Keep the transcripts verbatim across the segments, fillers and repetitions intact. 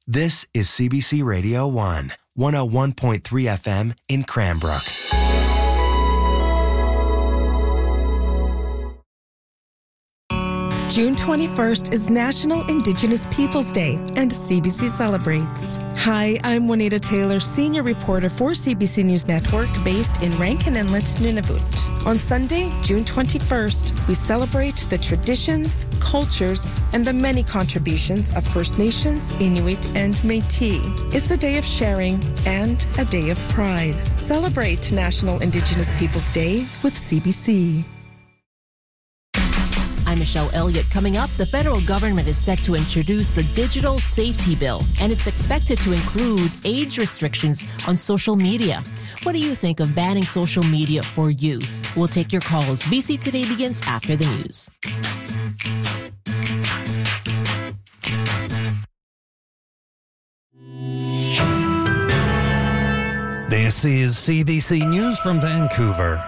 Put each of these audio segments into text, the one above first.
This is C B C Radio one, one oh one point three F M in Cranbrook. June twenty-first is National Indigenous Peoples Day, and C B C celebrates. Hi, I'm Juanita Taylor, senior reporter for C B C News Network, based in Rankin Inlet, Nunavut. On Sunday, June twenty-first, we celebrate the traditions, cultures, and the many contributions of First Nations, Inuit, and Métis. It's a day of sharing and a day of pride. Celebrate National Indigenous Peoples Day with C B C. I'm Michelle Elliott. Coming up, the federal government is set to introduce a digital safety bill, and it's expected to include age restrictions on social media. What do you think of banning social media for youth? We'll take your calls. B C Today begins after the news. This is C B C News from Vancouver.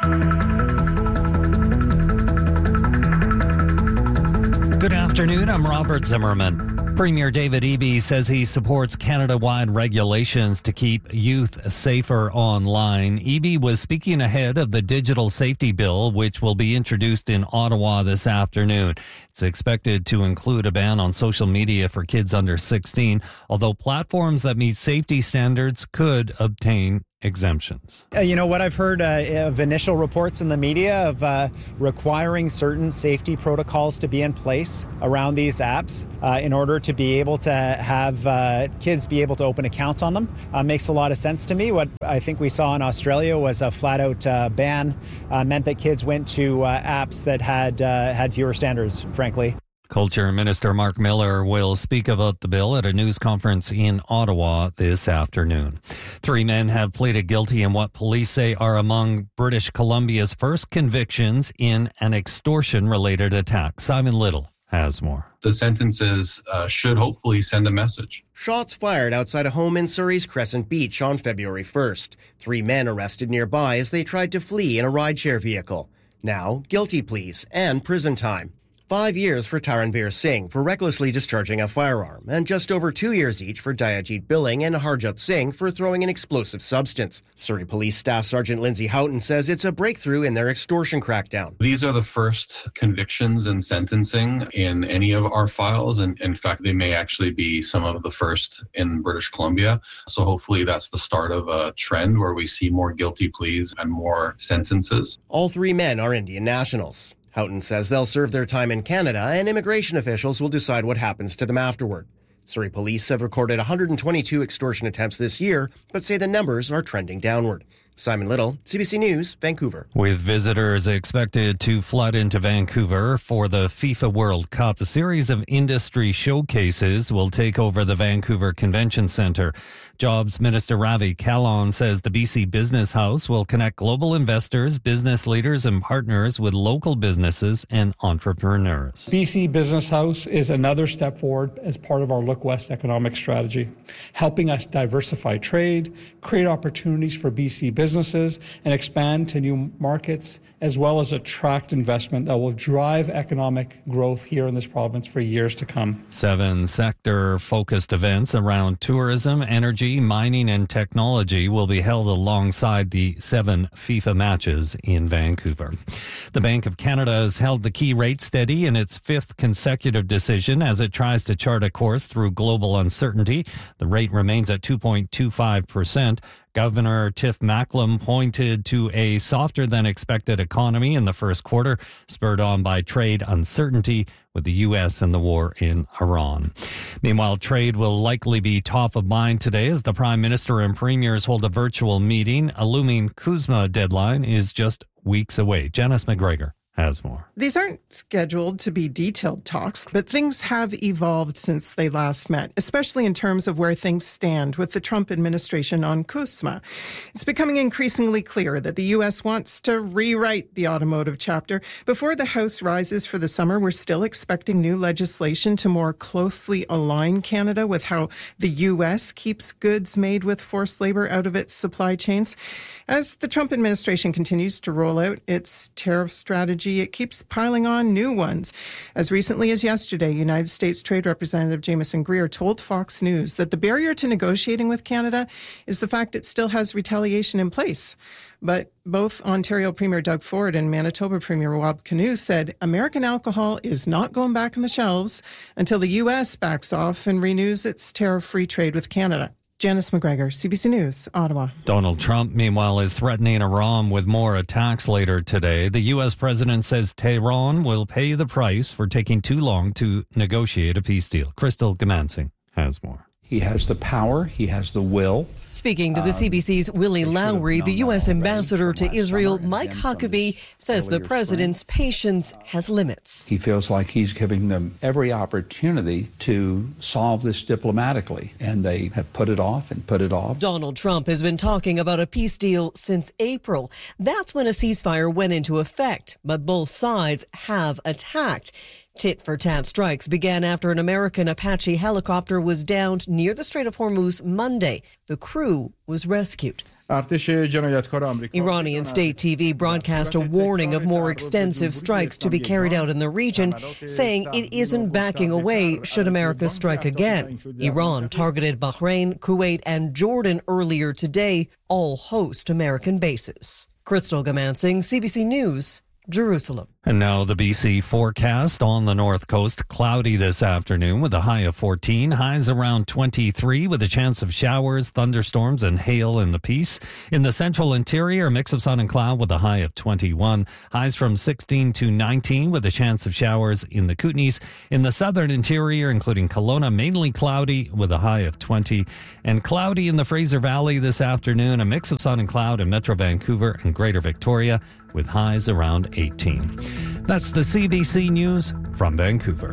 Good afternoon, I'm Robert Zimmerman. Premier David Eby says he supports Canada-wide regulations to keep youth safer online. Eby was speaking ahead of the digital safety bill, which will be introduced in Ottawa this afternoon. It's expected to include a ban on social media for kids under sixteen, although platforms that meet safety standards could obtain exemptions. Uh, you know what I've heard uh, of initial reports in the media of uh, requiring certain safety protocols to be in place around these apps uh, in order to be able to have uh, kids be able to open accounts on them. Uh, makes a lot of sense to me. What I think we saw in Australia was a flat-out uh, ban uh, meant that kids went to uh, apps that had uh, had fewer standards, frankly. Culture Minister Mark Miller will speak about the bill at a news conference in Ottawa this afternoon. Three men have pleaded guilty in what police say are among British Columbia's first convictions in an extortion-related attack. Simon Little has more. The sentences uh, should hopefully send a message. Shots fired outside a home in Surrey's Crescent Beach on February first. Three men arrested nearby as they tried to flee in a rideshare vehicle. Now, guilty pleas and prison time. Five years for Taranveer Singh for recklessly discharging a firearm, and just over two years each for Dayajit Billing and Harjot Singh for throwing an explosive substance. Surrey Police Staff Sergeant Lindsay Houghton says it's a breakthrough in their extortion crackdown. These are the first convictions and sentencing in any of our files, and in fact, they may actually be some of the first in British Columbia. So hopefully that's the start of a trend where we see more guilty pleas and more sentences. All three men are Indian nationals. Houghton says they'll serve their time in Canada and immigration officials will decide what happens to them afterward. Surrey police have recorded one hundred twenty-two extortion attempts this year, but say the numbers are trending downward. Simon Little, C B C News, Vancouver. With visitors expected to flood into Vancouver for the FIFA World Cup, a series of industry showcases will take over the Vancouver Convention Centre. Jobs Minister Ravi Kahlon says the B C Business House will connect global investors, business leaders, and partners with local businesses and entrepreneurs. B C Business House is another step forward as part of our Look West economic strategy, helping us diversify trade, create opportunities for B C businesses, and expand to new markets, as well as attract investment that will drive economic growth here in this province for years to come. Seven sector-focused events around tourism, energy, mining, and technology will be held alongside the seven FIFA matches in Vancouver. The Bank of Canada has held the key rate steady in its fifth consecutive decision as it tries to chart a course through global uncertainty. The rate remains at two point two five percent. Governor Tiff Macklem pointed to a softer than expected economy in the first quarter, spurred on by trade uncertainty with the U S and the war in Iran. Meanwhile, trade will likely be top of mind today as the Prime Minister and Premiers hold a virtual meeting. A looming CUSMA deadline is just weeks away. Janice McGregor has more. These aren't scheduled to be detailed talks, but things have evolved since they last met, especially in terms of where things stand with the Trump administration on CUSMA. It's becoming increasingly clear that the U S wants to rewrite the automotive chapter. Before the House rises for the summer, we're still expecting new legislation to more closely align Canada with how the U S keeps goods made with forced labor out of its supply chains. As the Trump administration continues to roll out its tariff strategy strategy, it keeps piling on new ones. As recently as yesterday, United States Trade Representative Jameson Greer told Fox News that the barrier to negotiating with Canada is the fact it still has retaliation in place. But both Ontario Premier Doug Ford and Manitoba Premier Rob Canoe said American alcohol is not going back on the shelves until the U S backs off and renews its tariff-free trade with Canada. Janice McGregor, C B C News, Ottawa. Donald Trump, meanwhile, is threatening Iran with more attacks later today. The U S president says Tehran will pay the price for taking too long to negotiate a peace deal. Crystal Gamansing has more. He has the power. He has the will. Speaking to the C B C's Willie Lowry, the U S ambassador to Israel, Mike Huckabee, says the president's patience has limits. He feels like he's giving them every opportunity to solve this diplomatically, and they have put it off and put it off. Donald Trump has been talking about a peace deal since April. That's when a ceasefire went into effect, but both sides have attacked. Tit-for-tat strikes began after an American Apache helicopter was downed near the Strait of Hormuz Monday. The crew was rescued. Iranian state T V broadcast a warning of more extensive strikes to be carried out in the region, saying it isn't backing away should America strike again. Iran targeted Bahrain, Kuwait, and Jordan earlier today, all host American bases. Crystal Gamansing, C B C News, Jerusalem. And now the B C forecast on the north coast. Cloudy this afternoon with a high of fourteen. Highs around twenty-three with a chance of showers, thunderstorms, and hail in the Peace. In the central interior, a mix of sun and cloud with a high of twenty-one. Highs from sixteen to nineteen with a chance of showers in the Kootenays. In the southern interior, including Kelowna, mainly cloudy with a high of twenty. And cloudy in the Fraser Valley this afternoon. A mix of sun and cloud in Metro Vancouver and Greater Victoria with highs around eighteen. That's the C B C News from Vancouver.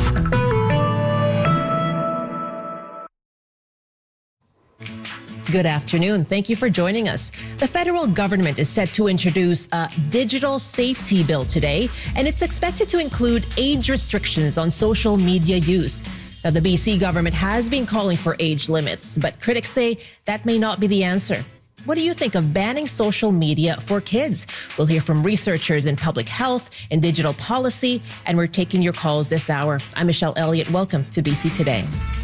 Good afternoon. Thank you for joining us. The federal government is set to introduce a digital safety bill today, and it's expected to include age restrictions on social media use. Now, the B C government has been calling for age limits, but critics say that may not be the answer. What do you think of banning social media for kids? We'll hear from researchers in public health and digital policy, and we're taking your calls this hour. I'm Michelle Elliott. Welcome to B C Today.